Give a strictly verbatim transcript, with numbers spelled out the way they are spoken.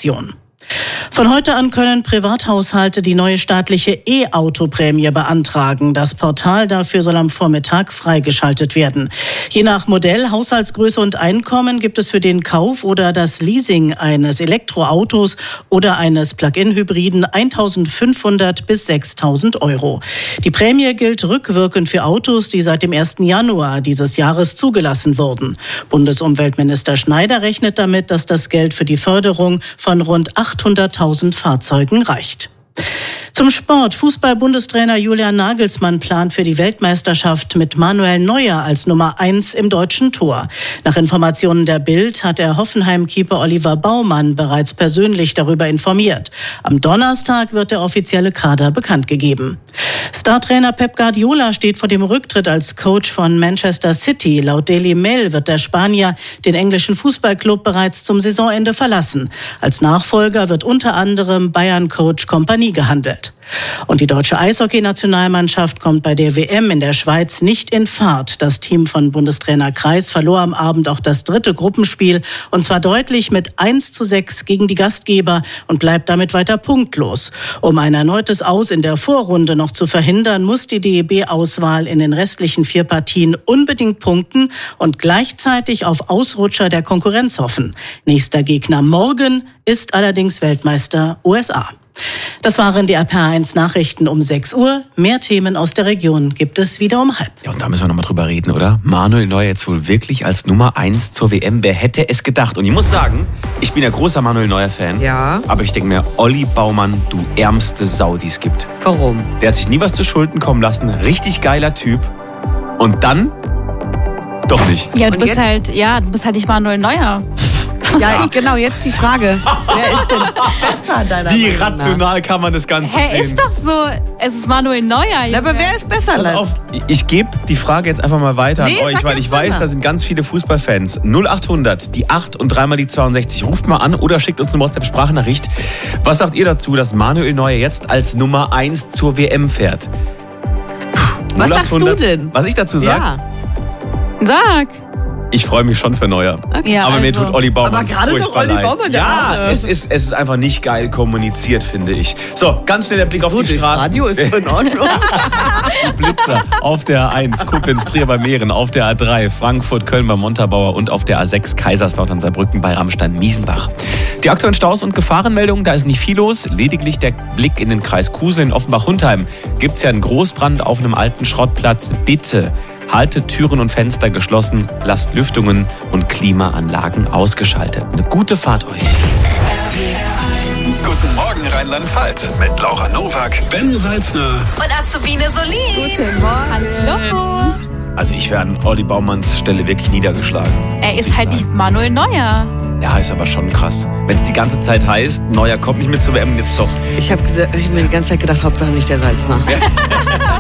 Inflation. Von heute an können Privathaushalte die neue staatliche E-Auto-Prämie beantragen. Das Portal dafür soll am Vormittag freigeschaltet werden. Je nach Modell, Haushaltsgröße und Einkommen gibt es für den Kauf oder das Leasing eines Elektroautos oder eines Plug-in-Hybriden eintausendfünfhundert bis sechstausend Euro. Die Prämie gilt rückwirkend für Autos, die seit dem ersten Januar dieses Jahres zugelassen wurden. Bundesumweltminister Schneider rechnet damit, dass das Geld für die Förderung von rund achthunderttausend Fahrzeugen reicht. Zum Sport. Fußball-Bundestrainer Julian Nagelsmann plant für die Weltmeisterschaft mit Manuel Neuer als Nummer eins im deutschen Tor. Nach Informationen der Bild hat er Hoffenheim-Keeper Oliver Baumann bereits persönlich darüber informiert. Am Donnerstag wird der offizielle Kader bekannt gegeben. Startrainer Pep Guardiola steht vor dem Rücktritt als Coach von Manchester City. Laut Daily Mail wird der Spanier den englischen Fußballclub bereits zum Saisonende verlassen. Als Nachfolger wird unter anderem Bayern-Coach Kompanie gehandelt. Und die deutsche Eishockey-Nationalmannschaft kommt bei der W M in der Schweiz nicht in Fahrt. Das Team von Bundestrainer Kreis verlor am Abend auch das dritte Gruppenspiel und zwar deutlich mit eins zu sechs gegen die Gastgeber und bleibt damit weiter punktlos. Um ein erneutes Aus in der Vorrunde noch zu verhindern, muss die D E B-Auswahl in den restlichen vier Partien unbedingt punkten und gleichzeitig auf Ausrutscher der Konkurrenz hoffen. Nächster Gegner morgen ist allerdings Weltmeister U S A. Das waren die R P R eins Nachrichten um sechs Uhr. Mehr Themen aus der Region gibt es wieder um halb. Ja, und da müssen wir nochmal drüber reden, oder? Manuel Neuer jetzt wohl wirklich als Nummer eins zur W M. Wer hätte es gedacht? Und ich muss sagen, ich bin ja großer Manuel Neuer-Fan. Ja. Aber ich denke mir, Olli Baumann, du ärmste Sau, die es gibt. Warum? Der hat sich nie was zu Schulden kommen lassen. Richtig geiler Typ. Und dann doch nicht. Ja, du Und bist jetzt? halt, ja, du bist halt nicht Manuel Neuer. Ja, genau, jetzt die Frage. Wer ist denn besser, deiner Wie Meinung nach? rational kann man das Ganze Hä, sehen? ist doch so, es ist Manuel Neuer. Na, aber wer ist besser, Pass Leute? auf, ich gebe die Frage jetzt einfach mal weiter Nee, an euch, sag weil jetzt ich weiß, selber. da sind ganz viele Fußballfans. null achthundert, die acht und dreimal die zweiundsechzig. Ruft mal an oder schickt uns eine WhatsApp-Sprachnachricht. Was sagt ihr dazu, dass Manuel Neuer jetzt als Nummer eins zur W M fährt? Was sagst du denn? Was ich dazu sage? Ja. Sag. Ich freue mich schon für Neuer. Ja, aber mir also. tut Olli Baumann Aber gerade doch furchtbar Olli leid. Baumann, der Ja, Arme. es ist, es ist einfach nicht geil kommuniziert, finde ich. So, ganz schnell der Blick auf So, die das Straßen. Radio ist in Ordnung. Die Blitzer auf der A eins, Koblenz, Trier bei Mähren, auf der A drei, Frankfurt, Köln bei Montabaur und auf der A sechs, Kaiserslautern, Saarbrücken bei Rammstein, Miesenbach. Die aktuellen Staus und Gefahrenmeldungen, da ist nicht viel los. Lediglich der Blick in den Kreis Kusel in Offenbach-Hundheim. Gibt es ja einen Großbrand auf einem alten Schrottplatz. Bitte haltet Türen und Fenster geschlossen, lasst Lüftungen und Klimaanlagen ausgeschaltet. Eine gute Fahrt euch. Guten Morgen Rheinland-Pfalz mit Laura Nowak, Ben Salzner Und Azubine Solin. Guten Morgen. Hallo. Also ich wäre an Olli Baumanns Stelle wirklich niedergeschlagen. Er muss ist ich halt sagen. nicht Manuel Neuer. Ja, ist aber schon krass. Wenn es die ganze Zeit heißt, Neuer kommt nicht mit zur W M, jetzt doch. Ich habe hab mir die ganze Zeit gedacht, Hauptsache nicht der Salzner.